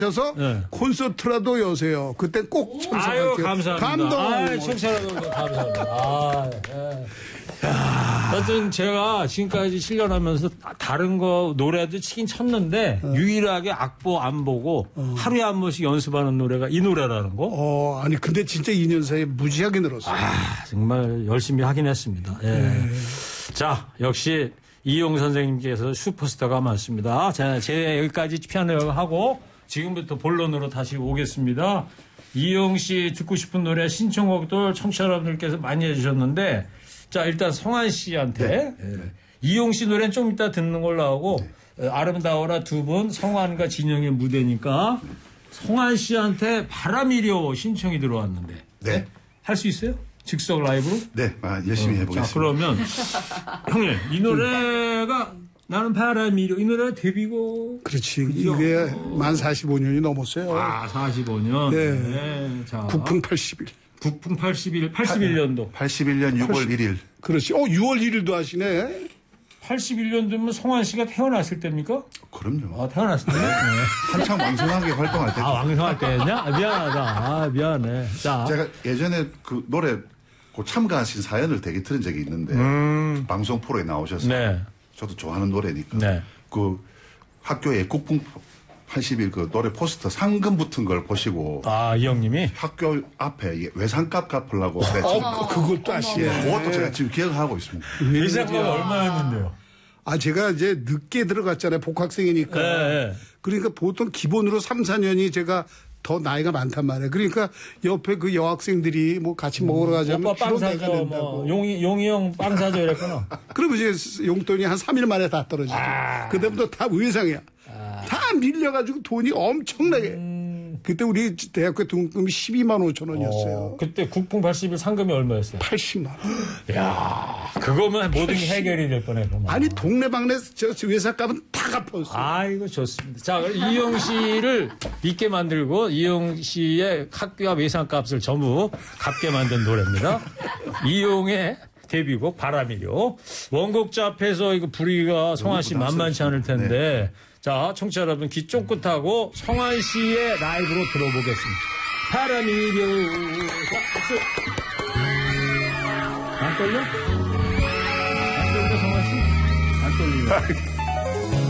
셔서 네. 콘서트라도 여세요. 그때 꼭 참석할게요. 아유, 감사합니다. 감동. 아유, 청취자 여러분, 감사합니다. 아, 예. 하여튼 제가 지금까지 7년 하면서 다른 거 노래도 치긴 쳤는데 유일하게 악보 안 보고 하루에 한 번씩 연습하는 노래가 이 노래라는 거. 아니 근데 진짜 2년 사이에 무지하게 늘었어요. 정말 열심히 하긴 했습니다. 예. 자, 역시 이용 선생님께서 슈퍼스타가 많습니다. 자, 제 여기까지 피아노 하고 지금부터 본론으로 다시 오겠습니다. 이용 씨 듣고 싶은 노래 신청곡들 청취자 여러분들께서 많이 해주셨는데 자, 일단 성한 씨한테 이용 씨 노래는 좀 이따 듣는 걸로 하고 아름다워라 두 분 성한과 진영의 무대니까 성한 씨한테 바람이려 신청이 들어왔는데 네. 할 수 있어요? 즉석 라이브로? 네, 열심히 해보겠습니다. 자, 그러면 형님 이 노래가 나는 바람이려 이 노래가 데뷔곡. 그렇지. 이게 만 45년이 넘었어요. 45년. 네. 네. 자, 국풍 80일. 국풍 81년도. 81년 6월 1일. 그렇지. 6월 1일도 하시네. 81년도면 성환 씨가 태어났을 때입니까? 그럼요. 태어났을 때. 네. 한창 왕성하게 활동할 때. 왕성할 때였냐? 미안하다. 미안해. 자. 제가 예전에 그 노래 참가하신 사연을 되게 들은 적이 있는데 방송 프로에 나오셔서 네. 저도 좋아하는 노래니까 네. 그 학교에 국풍 80일 그 노래 포스터 상금 붙은 걸 보시고 이 형님이 학교 앞에 외상값 갚으려고 그것도 아시네. 그것도 제가 지금 기억하고 있습니다. 외상값이 얼마였는데요? 제가 이제 늦게 들어갔잖아요. 복학생이니까. 네. 그러니까 보통 기본으로 3, 4년이 제가 더 나이가 많단 말이에요. 그러니까 옆에 그 여학생들이 뭐 같이 먹으러 가자면 오빠 빵 사줘. 뭐 용이 형 빵 사줘 이랬구나. 그러면 이제 용돈이 한 3일 만에 다 떨어지죠. 그다음부터 다 외상이야. 다 밀려가지고 돈이 엄청나게. 그때 우리 대학교 등록금이 12만 5천 원이었어요. 그때 국풍 80일 상금이 얼마였어요? 80만 원. 야, 그거면 모든 게 해결이 될 뻔했구나. 아니 동네방네 저 외상값은 다 갚았어요. 아이고 좋습니다. 자, 이용 씨를 있게 만들고 이용 씨의 학교와 외상값을 전부 갚게 만든 노래입니다. 이용의 데뷔곡 바람이요. 원곡자 앞에서 이거 부르기가 성환 씨 만만치 않을 텐데. 네. 자, 청취자 여러분 귀 쫑긋하고 성환 씨의 라이브로 들어보겠습니다. 바람이려. 안 떨려? 안 떨려 성환 씨? 안 떨리네.